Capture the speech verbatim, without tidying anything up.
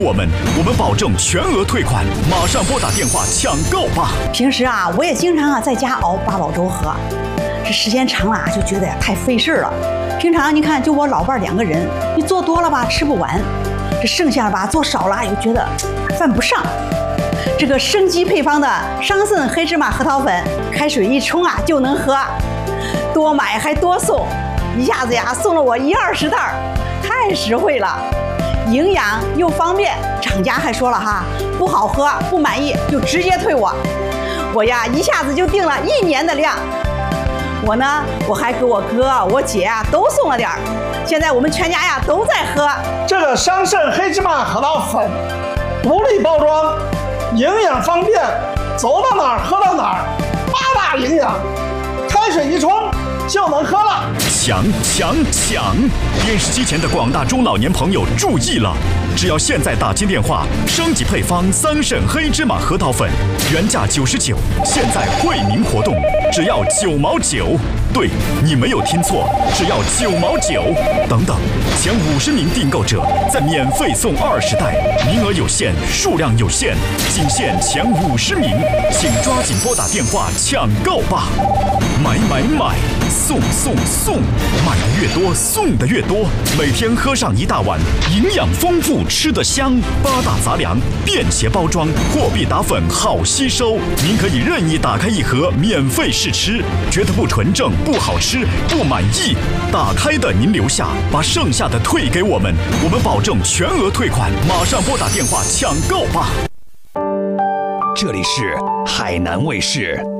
我们，我们保证全额退款，马上拨打电话抢购吧。 平时啊，我也经常啊在家熬八宝粥喝，这时间长了啊，就觉得呀太费事了。平常你看，就我老伴两个人，你做多了吧吃不完，这剩下了吧做少了又觉得犯不上。这个生机配方的桑葚黑芝麻核桃粉，开水一冲啊就能喝，多买还多送，一下子呀送了我一二十袋儿，太实惠了。营养又方便，厂家还说了哈，不好喝不满意就直接退我。我呀一下子就订了一年的量。我呢，我还给我哥我姐啊都送了点儿。现在我们全家呀都在喝这个桑葚黑芝麻核桃粉，独立包装，营养方便，走到哪儿喝到哪儿，八大营养，开水一冲就能喝了。 抢抢抢！电视机前的广大中老年朋友注意了，只要现在打进电话，升级配方桑葚黑芝麻核桃粉，原价九十九，现在惠民活动，只要九毛九。对，你没有听错，只要九毛九。等等，前五十名订购者再免费送二十袋，名额有限，数量有限，仅限前五十名，请抓紧拨打电话抢购吧！买买买，送送送，买的越多送的越多，每天喝上一大碗，营养丰富，吃得香。八大杂粮，便携包装，货币打粉好吸收，您可以任意打开一盒免费试吃，觉得不纯正、不好吃、不满意，打开的您留下，把剩下的退给我们，我们保证全额退款，马上拨打电话抢购吧。 这里是海南卫视。